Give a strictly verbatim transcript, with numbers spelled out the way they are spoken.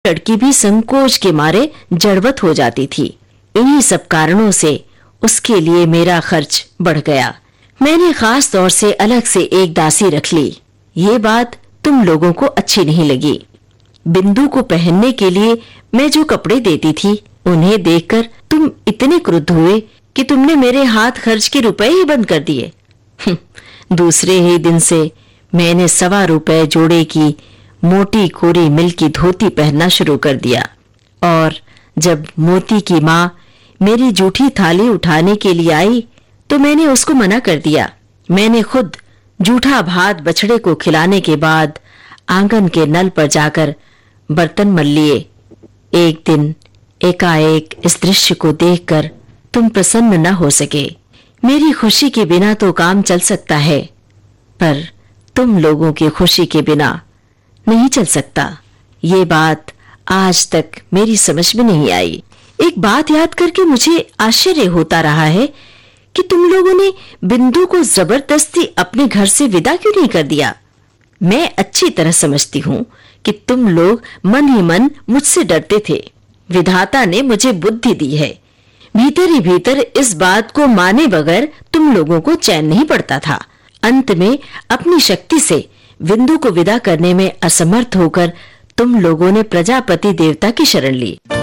लड़की भी संकोच के मारे जड़वत हो जाती थी। इन्हीं सब कारणों से उसके लिए मेरा खर्च बढ़ गया। मैंने खास तौर से अलग से एक दासी रख ली। ये बात तुम लोगों को अच्छी नहीं लगी। बिंदु को पहनने के लिए मैं जो कपड़े देती थी, उन्हें देखकर तुम इतने क्रुद्ध हुए कि तुमने मेरे हाथ खर्च के रुपए ही बंद कर दिए। दूसरे ही दिन से मैंने सवा रुपए जोड़े की मोटी कोरी मिल की धोती पहनना शुरू कर दिया। और जब मोती की माँ मेरी जूठी थाली उठाने के लिए आई तो मैंने उसको मना कर दिया। मैंने खुद जूठा भात बछड़े को खिलाने के बाद आंगन के नल पर जाकर बर्तन मल लिए। एक दिन एकाएक इस दृश्य को देखकर तुम प्रसन्न न हो सके। मेरी खुशी के बिना तो काम चल सकता है, पर तुम लोगों की खुशी के बिना नहीं चल सकता। ये बात आज तक मेरी समझ में नहीं आई। एक बात याद करके मुझे आश्चर्य होता रहा है कि तुम लोगों ने बिंदु को जबरदस्ती अपने घर से विदा क्यों नहीं कर दिया। मैं अच्छी तरह समझती हूँ कि तुम लोग मन ही मन मुझसे डरते थे। विधाता ने मुझे बुद्धि दी है। भीतर ही भीतर इस बात को माने बगैर तुम लोगों को चैन नहीं पड़ता था। अंत में अपनी शक्ति से बिंदु को विदा करने में असमर्थ होकर तुम लोगों ने प्रजापति देवता की शरण ली।